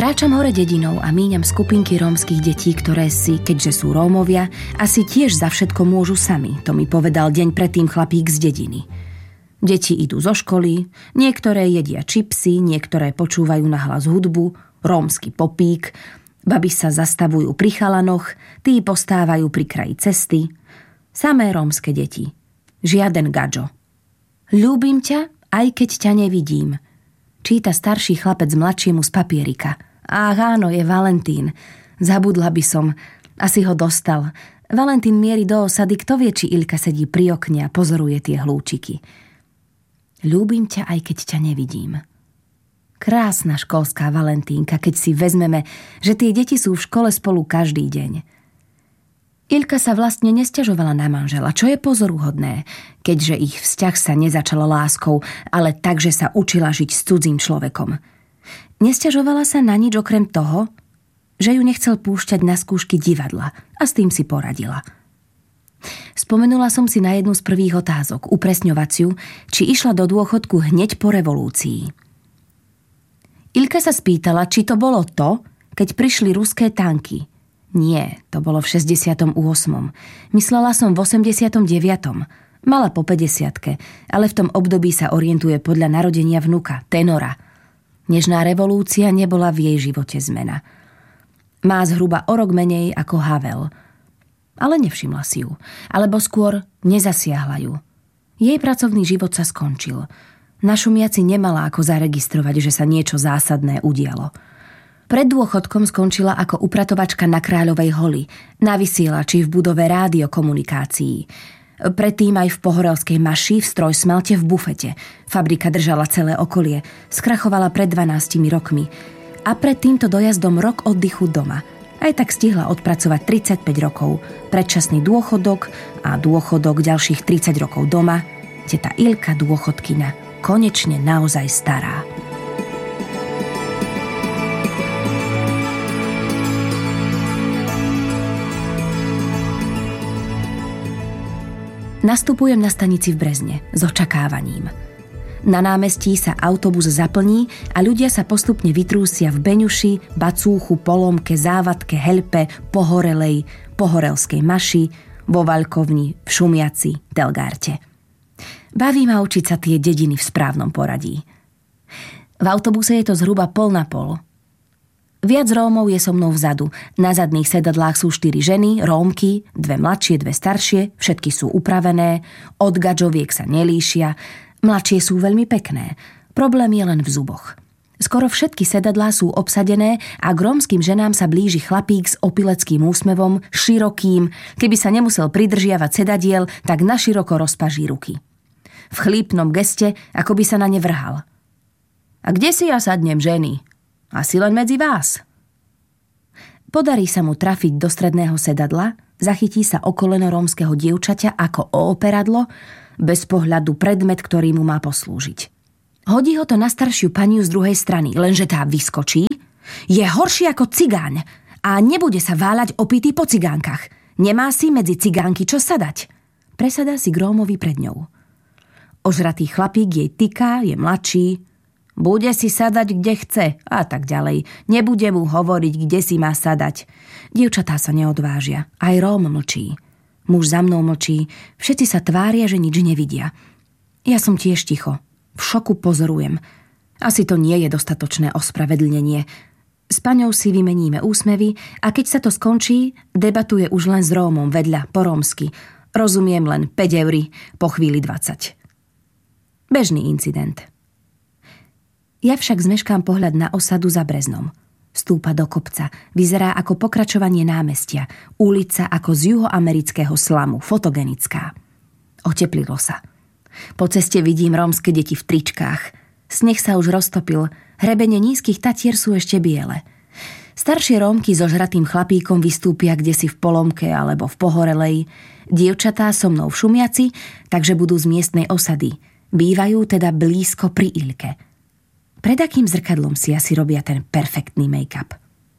Kráčam hore dedinou a míňam skupinky rómskych detí, ktoré si, keďže sú Rómovia, asi tiež za všetko môžu sami. To mi povedal deň predtým chlapík z dediny. Deti idú zo školy, niektoré jedia čipsy, niektoré počúvajú nahlas hudbu, rómsky popík, baby sa zastavujú pri chalanoch, tí postávajú pri kraji cesty. Samé rómske deti. Žiaden gadžo. Ľúbim ťa, aj keď ťa nevidím. Číta starší chlapec mladšiemu z papierika. Ach áno, je Valentín. Zabudla by som. Asi ho dostal. Valentín mierí do osady, kto vie, či Ilka sedí pri okne a pozoruje tie hlúčiky. Ľúbim ťa, aj keď ťa nevidím. Krásna školská Valentínka, keď si vezmeme, že tie deti sú v škole spolu každý deň. Ilka sa vlastne nesťažovala na manžela, čo je pozoruhodné, keďže ich vzťah sa nezačal láskou, ale tak, že sa učila žiť s cudzým človekom. Nesťažovala sa na nič okrem toho, že ju nechcel púšťať na skúšky divadla a s tým si poradila. Spomenula som si na jednu z prvých otázok, upresňovaciu, či išla do dôchodku hneď po revolúcii. Ilka sa spýtala, či to bolo to, keď prišli ruské tanky. Nie, to bolo v 68. Myslela som v 89. Mala po 50-ke, ale v tom období sa orientuje podľa narodenia vnuka, tenora. Nežná revolúcia nebola v jej živote zmena. Má zhruba o rok menej ako Havel. Ale nevšimla si ju, alebo skôr nezasiahla ju. Jej pracovný život sa skončil. Na šumiaci nemala ako zaregistrovať, že sa niečo zásadné udialo. Pred dôchodkom skončila ako upratovačka na Kráľovej holi, na vysielači v budove rádiokomunikácií. Predtým aj v Pohorelskej maši, v strojsmelte, v bufete. Fabrika držala celé okolie, skrachovala pred 12 rokmi. A pred týmto dojazdom rok oddychu doma. Aj tak stihla odpracovať 35 rokov, predčasný dôchodok a dôchodok ďalších 30 rokov doma. Teta Ilka, dôchodkyňa, konečne naozaj stará. Nastupujem na stanici v Brezne s očakávaním. Na námestí sa autobus zaplní a ľudia sa postupne vytrúsia v Beňuši, Bacúchu, Polomke, Závadke, Helpe, Pohorelej, Pohorelskej maši, vo Vaľkovni, v Šumiaci, Telgárte. Baví ma učiť sa tie dediny v správnom poradí. V autobuse je to zhruba pol na pol. Viac Rómov je so mnou vzadu. Na zadných sedadlách sú 4 ženy, Rómky, 2 mladšie, 2 staršie, všetky sú upravené, od gadžoviek sa nelíšia, mladšie sú veľmi pekné. Problém je len v zuboch. Skoro všetky sedadlá sú obsadené a k rómskym ženám sa blíži chlapík s opileckým úsmevom, širokým, keby sa nemusel pridržiavať sedadiel, tak naširoko rozpaží ruky. V chlípnom geste, ako by sa na ne vrhal. A kde si ja sadnem, ženy? Asi len medzi vás. Podarí sa mu trafiť do stredného sedadla, zachytí sa o koleno rómskeho dievčaťa ako o operadlo, bez pohľadu predmet, ktorý mu má poslúžiť. Hodí ho to na staršiu paniu z druhej strany, lenže tá vyskočí. Je horší ako cigáň a nebude sa váľať opitý po cigánkach. Nemá si medzi cigánky čo sadať. Presadá si k Rómovi pred ňou. Ožratý chlapík jej tyká, je mladší. Bude si sadať, kde chce a tak ďalej. Nebude mu hovoriť, kde si má sadať. Dievčatá sa neodvážia. Aj Róm mlčí. Muž za mnou mlčí. Všetci sa tvária, že nič nevidia. Ja som tiež ticho. V šoku pozorujem. Asi to nie je dostatočné ospravedlnenie. S paňou si vymeníme úsmevy a keď sa to skončí, debatuje už len s Rómom vedľa, po rómsky. Rozumiem len 5 eur, po chvíli 20. Bežný incident. Ja však zmeškám pohľad na osadu za Breznom. Stúpa do kopca, vyzerá ako pokračovanie námestia, ulica ako z juhoamerického slamu, fotogenická. Oteplilo sa. Po ceste vidím rómske deti v tričkách. Sneh sa už roztopil, hrebene nízkych tatier sú ešte biele. Staršie Rómky so žratým chlapíkom vystúpia kdesi v Polomke alebo v Pohorelej. Dievčatá so mnou v Šumiaci, takže budú z miestnej osady. Bývajú teda blízko pri Ilke. Pred akým zrkadlom si asi robia ten perfektný make-up?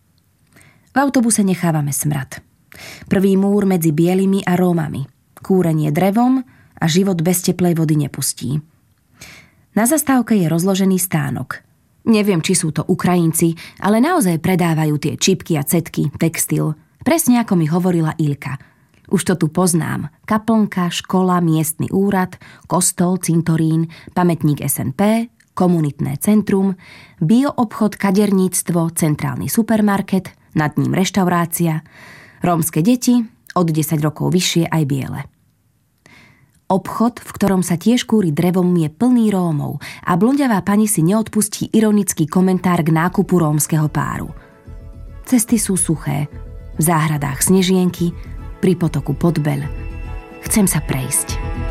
V autobuse nechávame smrad. Prvý múr medzi bielými a Rómami. Kúrenie drevom a a život bez teplej vody nepustí. Na zastávke je rozložený stánok. Neviem, či sú to Ukrajinci, ale naozaj predávajú tie čipky a cetky, textil. Presne ako mi hovorila Ilka. Už to tu poznám. Kaplnka, škola, miestny úrad, kostol, cintorín, pamätník SNP, komunitné centrum, bioobchod, kaderníctvo, centrálny supermarket, nad ním reštaurácia, rómske deti, od 10 rokov vyššie aj biele. Obchod, v ktorom sa tiež kúri drevom, je plný Rómov a blondiavá pani si neodpustí ironický komentár k nákupu rómskeho páru. Cesty sú suché, v záhradách snežienky, pri potoku Podbeľ. Chcem sa prejsť.